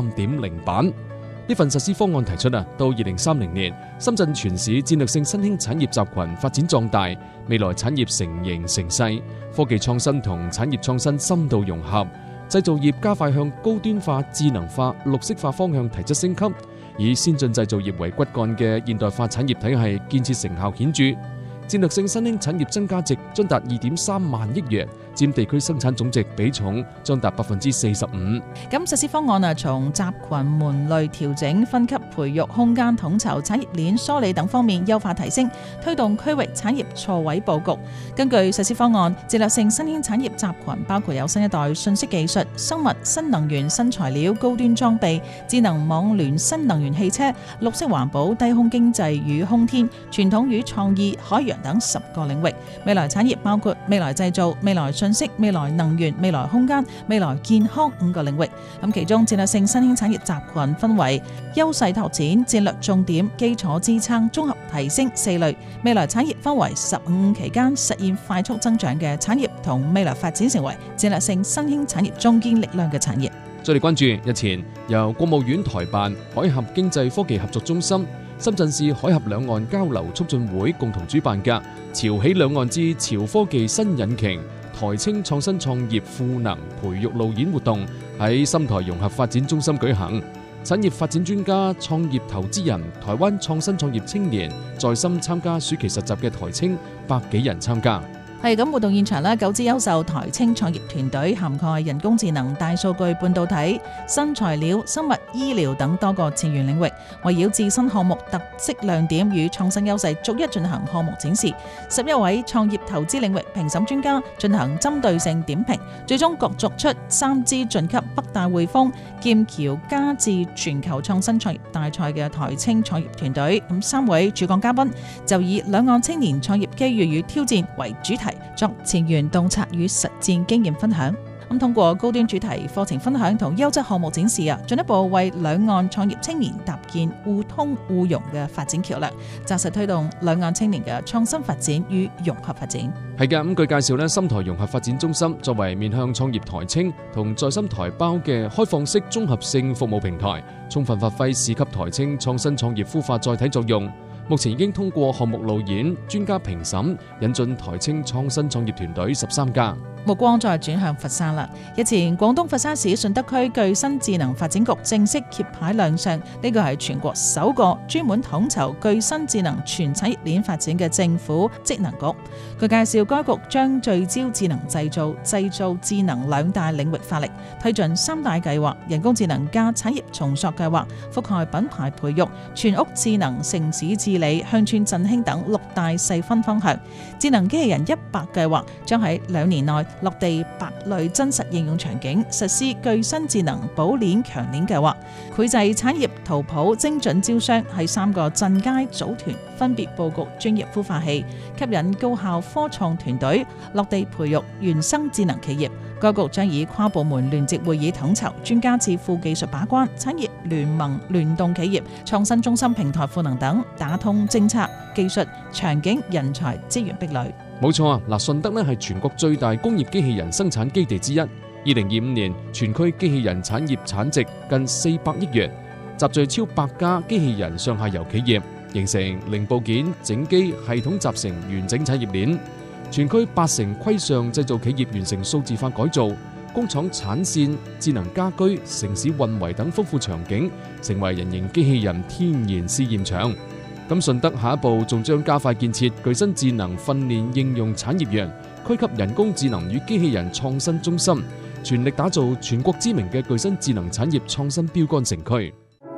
5.0 版。呢份實施方案提出到2030年，深圳全市戰略性新興產業集群發展壯大，未來產業成形成勢，科技創新同產業創新深度融合，製造業加快向高端化、智能化、綠色化方向提質升級，以先進製造業為骨幹嘅現代化產業體系建設成效顯著。戰略性新興產業增加值將達2.3萬億元，佔地區生產總值比重將達45%。 咁實施方案從集群門類調整、分級培育、空間統籌、產業鏈梳理等方面優化提升，推動區域產業錯位佈局。根據實施方案，戰略性新興產業集群包括有新一代信息技術、生物、新能源、新材料、高端裝備、智能網聯、新能源汽車、綠色環保、低空經濟與空天、傳統與創意、海洋等10個領域。未來產業包括未來製造、未來信息、未來能源、未來空間、未來健康5個領域。咁其中戰略性新興產業集群分為優勢拓展、戰略重點、基礎支撐、綜合提升4類。未來產業分為15期間實現快速增長嘅產業，同未來發展成為戰略性新興產業中堅力量嘅產業。 再嚟關注日前由國務院台辦海峽經濟科技合作中心、深圳市海峽兩岸交流促進會共同主辦嘅潮起兩岸之潮科技新引擎台青創新創業賦能培育路演活動喺深台融合發展中心舉行，產業發展專家、創業投資人、台灣創新創業青年在深參加暑期實習嘅台青100幾人參加。 係咁，活動現場9支優秀台青創業團隊涵蓋人工智能、大數據、半導體、新材料、生物醫療等多個前沿領域，圍繞自身項目特色亮點與創新優勢，逐一進行項目展示。11位創業投資領域評審專家進行針對性點評，最終角逐出3支晉級北大匯豐劍橋家智全球創新創業大賽嘅台青創業團隊。咁3位主講嘉賓就以兩岸青年創業機遇與挑戰為主題，作前沿洞察與實戰經驗分享。咁通過高端主題課程分享同優質項目展示進一步為兩岸創業青年搭建互通互融嘅發展橋樑，紮實推動兩岸青年嘅創新發展與融合發展。 係嘅，咁據介紹深台融合發展中心作為面向創業台青同在深台胞嘅開放式綜合性服務平台，充分發揮市級台青創新創業孵化載體作用。目前已經通過項目路演、專家評審，引進台青創新創業團隊13家。 目光再轉向佛山啦。日前，廣東佛山市順德區具新智能發展局正式揭牌亮相，呢個係全國首個專門統籌具新智能全產業鏈發展嘅政府職能局。佢介紹，該局將聚焦智能製造、製造智能2大領域發力，推進3大計劃：人工智能加產業重塑計劃，覆蓋品牌培育、全屋智能、城市治理、鄉村振興等6大細分方向。智能機器人100計劃將喺2年內落地8類真實應用場景，實施具新智能保鏈強鏈計劃，繪製產業圖譜，精準招商，喺3個鎮街組團，分別佈局專業孵化器，吸引高效科創團隊落地培育原生智能企業。該局將以跨部門聯席會議統籌，專家智庫技術把關，產業聯盟聯動企業，創新中心平台賦能等，打通政策、技術、場景、人才資源壁壘。 冇錯啊！順德係全國最大工業機器人生產基地之一。2025年全區機器人產業產值近400億元，集聚超100家機器人上下游企業，形成零部件、整機、系統集成完整產業鏈。全區80%規上製造企業完成數字化改造，工廠產線、智能家居、城市運維等豐富場景，成為人形機器人天然試驗場。咁順德下一步仲將加快建設具新智能訓練應用產業園，區級人工智能與機器人創新中心，全力打造全國知名嘅具新智能產業創新標杆城區。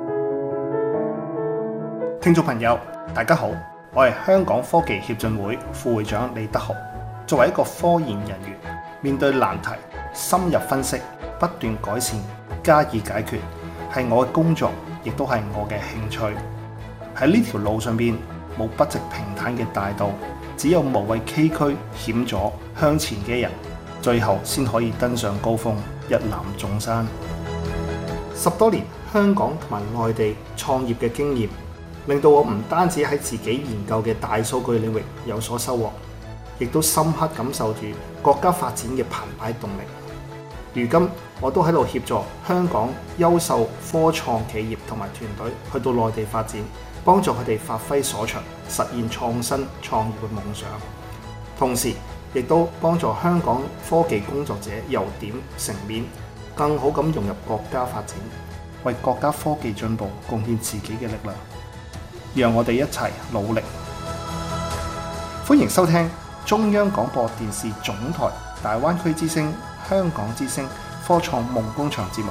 聽眾朋友，大家好，我係香港科技協進會副會長李德豪。作為一個科研人員，面對難題，深入分析，不斷改善，加以解決，係我嘅工作，亦都係我嘅興趣。喺呢條路上邊，冇筆直平坦嘅大道，只有無畏崎嶇險阻向前嘅人，最後先可以登上高峰，一覽眾山。10多年香港同埋外地創業嘅經驗，令到我唔單止喺自己研究嘅大數據領域有所收穫，亦都深刻感受住國家發展嘅澎湃動力。 如今我都喺度協助香港優秀科創企業同埋團隊去到內地發展，幫助佢哋發揮所長，實現創新創業嘅夢想。同時亦都幫助香港科技工作者由點成面，更好咁融入國家發展，為國家科技進步貢獻自己嘅力量。讓我哋一齊努力。歡迎收聽中央廣播電視總台大灣區之聲、香港之聲科創夢工場節目，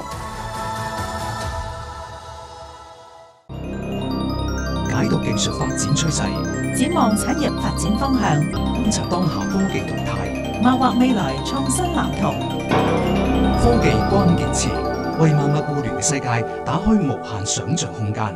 解讀技術發展趨勢， 展望產業發展方向， 觀察當下科技動態， 謀劃未來創新藍圖。 科技關鍵詞，為萬物互聯嘅世界打開無限想像空間。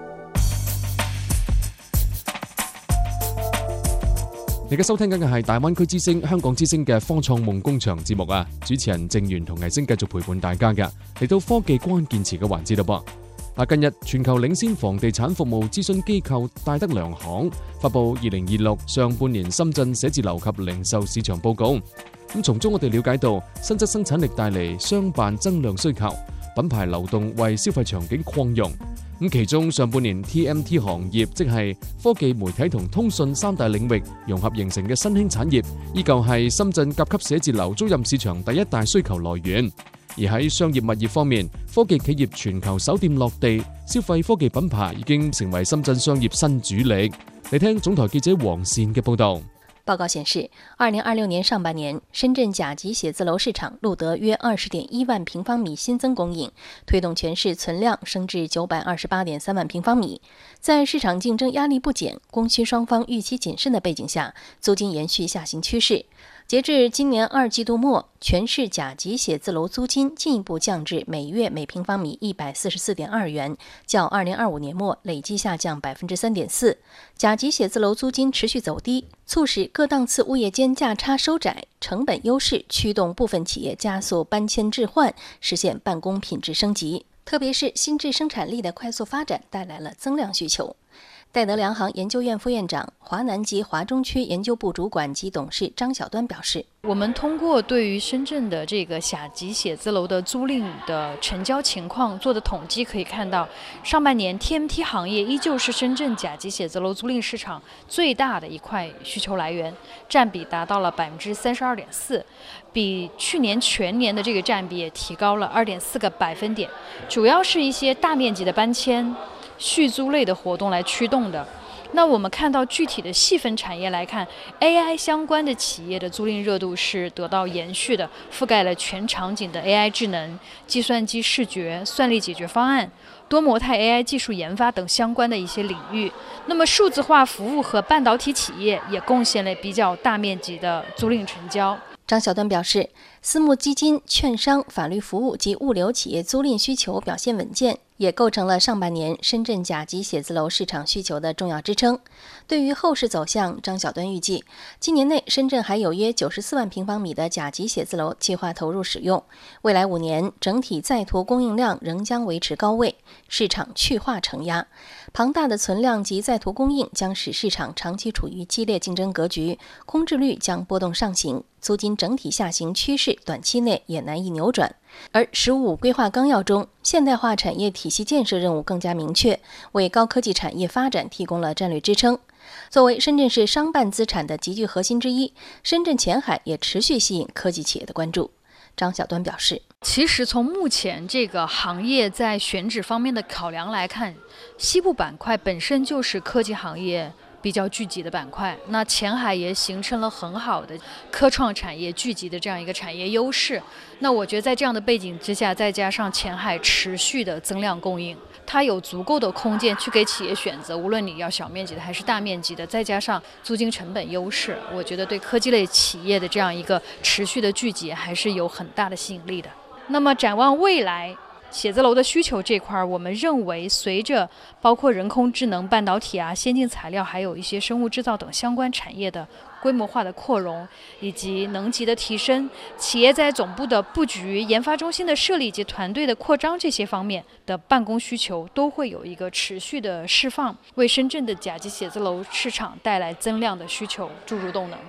你而家收聽緊嘅係大灣區之聲、香港之聲嘅科創夢工場節目啊！主持人鄭源同藝星繼續陪伴大家嘅，嚟到科技關鍵詞嘅環節啦噃。近日全球領先房地產服務諮詢機構戴德梁行發布2026上半年深圳寫字樓及零售市場報告。咁從中我哋了解到，新質生產力帶嚟商辦增量需求，品牌流動為消費場景擴容。咁其中上半年 TMT 行業，即係科技媒體同通訊三大領域融合形成嘅新興產業，依舊係深圳甲級寫字樓租賃市場第一大需求來源。而喺商業物業方面，科技企業全球首店落地，消費科技品牌已經成為深圳商業新主力。嚟聽總台記者黃善嘅報道。 報告顯示，2026年上半年，深圳甲級寫字樓市場錄得約20.1萬平方米新增供應，推動全市存量升至928.3萬平方米。在市場競爭壓力不減、供需雙方預期謹慎的背景下，租金延續下行趨勢。截至今年2季度末，全市甲級寫字樓租金進一步降至每月每平方米144.2元，較2025年末累計下降3.4%。甲級寫字樓租金持續走低，促使各檔次物業間價差收窄，成本優勢驅動部分企業加速搬遷置換，實現辦公品質升級。特別是新質生產力的快速發展帶來了增量需求。戴德梁行研究院副院長、華南及華中區研究部主管及董事張曉端表示， 我們通過對於深圳的這個甲級寫字樓的租賃的成交情況做的統計，可以看到上半年 TMT 行業依舊是深圳甲級寫字樓租賃市場最大的一塊需求來源，佔比達到了32.4%，比去年全年的這個佔比也提高了2.4個百分點，主要是一些大面積的搬遷續租類的活動來驅動的。那我們看到具體的細分產業來看， AI 相關的企業的租賃熱度是得到延續的，覆蓋了全場景的 AI 智能、計算機視覺、算力解決方案、多模態 AI 技術研發等相關的一些領域。那麼數字化服務和半導體企業也貢獻了比較大面積的租賃成交。 張曉端表示，私募基金、券商、法律服務及物流企業租賃需求表現穩健，也構成了上半年深圳甲級寫字樓市場需求的重要支撐。對於後市走向，張曉端預計，今年內深圳還有約94萬平方米的甲級寫字樓計劃投入使用，未來5年整體在途供應量仍將維持高位，市場去化承壓。龐大的存量及在途供應將使市場長期處於激烈競爭格局，空置率將波動上行，租金整體下行趨勢短期內也難以扭轉。而15規劃綱要中，現代化產業體系建設任務更加明確，為高科技產業發展提供了戰略支撐。作為深圳市商辦資產的極具核心之一，深圳前海也持續吸引科技企業的關注。張曉端表示， 其實從目前這個行業在選址方面的考量來看，西部板塊本身就是科技行業比較聚集的板塊，那前海也形成了很好的科創產業聚集的這樣一個產業優勢。那我覺得在這樣的背景之下，再加上前海持續的增量供應，它有足夠的空間去給企業選擇，無論你要小面積的還是大面積的，再加上租金成本優勢，我覺得對科技類企業的這樣一個持續的聚集還是有很大的吸引力的。那麼展望未來，寫字樓的需求這塊，我們認為隨着包括人工智能、半導體啊、先進材料，還有一些生物製造等相關產業的規模化的擴容以及能級的提升，企業在總部的布局、研發中心的設立以及團隊的擴張這些方面的辦公需求都會有一個持續的釋放，為深圳的甲級寫字樓市場帶來增量的需求注入動能。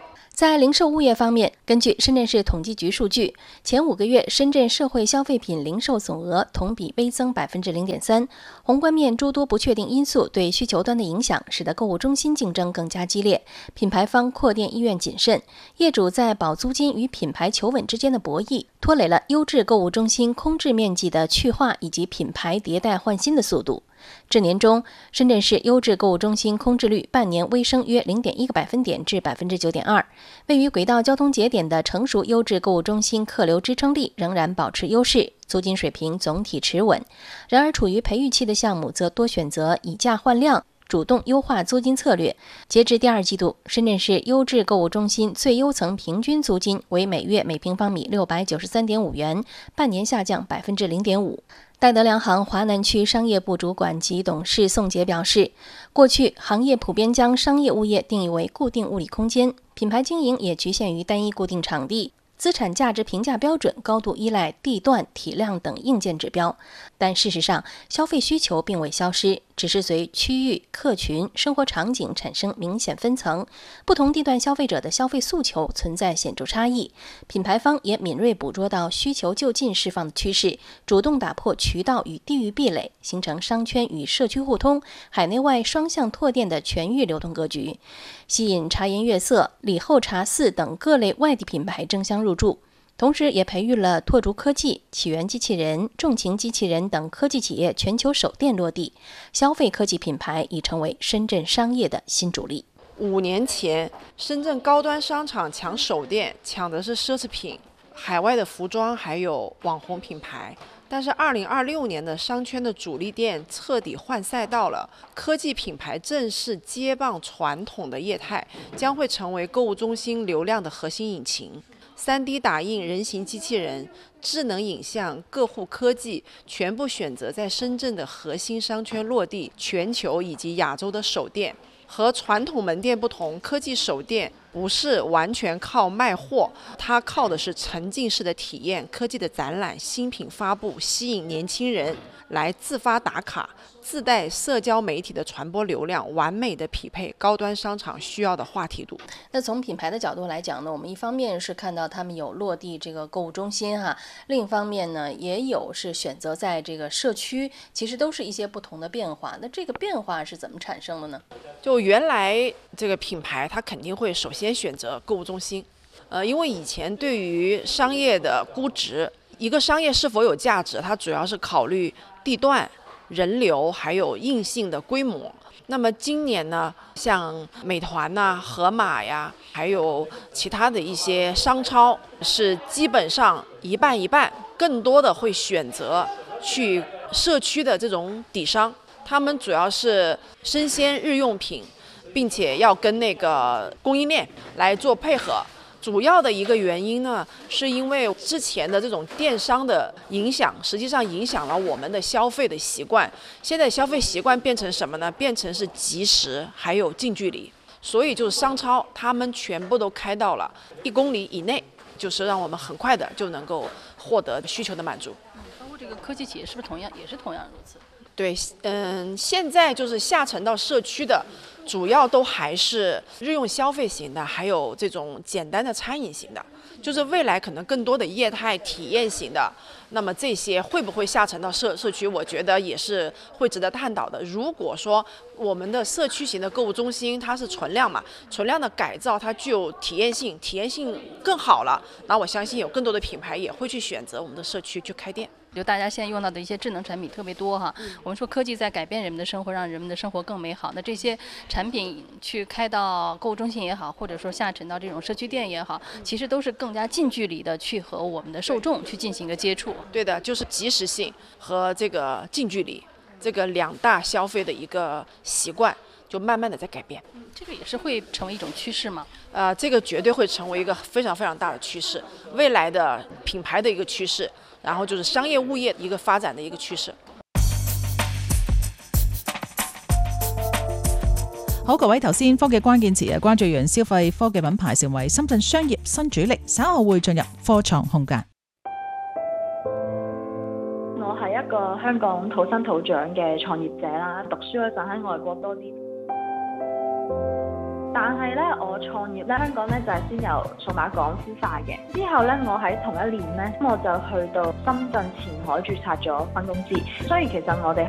在零售物业方面，根据深圳市统计局数据，前5个月深圳社会消费品零售总额同比微增0.3%。宏观面诸多不确定因素对需求端的影响，使得购物中心竞争更加激烈，品牌方扩店意愿谨慎，业主在保租金与品牌求稳之间的博弈，拖累了优质购物中心空置面积的去化以及品牌迭代换新的速度。至年中，深圳市优质购物中心空置率半年微升约0.1个百分点至9.2%。位于轨道交通节点的成熟优质购物中心客流支撑力仍然保持优势，租金水平总体持稳。然而，处于培育期的项目则多选择以价换量，主动优化租金策略。截至第2季度，深圳市优质购物中心最优层平均租金为每月每平方米693.5元，半年下降0.5%。戴德梁行华南区商业部主管及董事宋杰表示，过去行业普遍将商业物业定义为固定物理空间，品牌经营也局限于单一固定场地，资产价值评价标准高度依赖地段、体量等硬件指标。但事实上，消费需求并未消失，只是随区域、客群、生活场景产生明显分层，不同地段消费者的消费诉求存在显著差异。品牌方也敏锐捕捉到需求就近释放的趋势，主动打破渠道与地域壁垒，形成商圈与社区互通、海内外双向拓店的全域流动格局，吸引茶颜悦色、李后茶肆等各类外地品牌争相入驻。同时也培育了拓竹科技、起源机器人、众情机器人等科技企业全球首店落地，消费科技品牌已成为深圳商业的新主力。 5年前，深圳高端商场抢首店，抢的是奢侈品、海外的服装还有网红品牌。但是2026年的商圈的主力店彻底换赛道了，科技品牌正式接棒传统的业态，将会成为购物中心流量的核心引擎。3D 打印人形机器人、智能影像、各户科技全部选择在深圳的核心商圈落地，全球以及亚洲的首店。和传统门店不同，科技首店不是完全靠卖货，它靠的是沉浸式的体验、科技的展览、新品发布，吸引年轻人来自发打卡，自带社交媒体的传播流量，完美的匹配高端商场需要的话题度。 那从品牌的角度来讲呢，我们一方面是看到他们有落地这个购物中心另一方面呢，也有是选择在这个社区，其实都是一些不同的变化。那这个变化是怎么产生的呢？ 就原来这个品牌，它肯定会首先选择购物中心，因为以前对于商业的估值，一个商业是否有价值，它主要是考虑地段、人流还有硬性的规模。那么今年呢，像美团盒马呀，还有其他的一些商超，是基本上一半一半，更多的会选择去社区的这种底商，他们主要是生鲜日用品，并且要跟那个供应链来做配合。主要的一个原因呢，是因为之前的这种电商的影响，实际上影响了我们的消费的习惯。现在消费习惯变成什么呢？变成是即时还有近距离，所以就是商超他们全部都开到了1公里以内，就是让我们很快的就能够获得需求的满足。 包括这个科技企业是不是也是同样如此？ 对，现在就是下沉到社区的，主要都还是日用消费型的，还有这种简单的餐饮型的。就是未来可能更多的业态体验型的，那么这些会不会下沉到社区，我觉得也是会值得探讨的。如果说我们的社区型的购物中心它是存量嘛，存量的改造它具有体验性更好了，那我相信有更多的品牌也会去选择我们的社区去开店。 就大家现在用到的一些智能产品特别多我们说科技在改变人们的生活，让人们的生活更美好。那这些产品去开到购物中心也好，或者说下沉到这种社区店也好，其实都是更加近距离的去和我们的受众去进行一个接触。 对的，就是及时性和这个近距离，这个2大消费的一个习惯就慢慢的在改变。 这个也是会成为一种趋势吗？ 这个绝对会成为一个非常非常大的趋势，未来的品牌的一个趋势，然後就是商業物業一個發展的一個趨勢。 好，各位頭先科技關鍵詞關注完消費科技品牌成為深圳商業新主力，稍後會進入科創空間。 我係一個香港土生土長嘅創業者啦，讀書嗰陣喺外國多啲。 但係咧，我創業咧，香港咧就係先由數碼港孵化嘅。之後咧，我喺同一年咧，我就去到深圳前海註冊咗分公司。所以其實我哋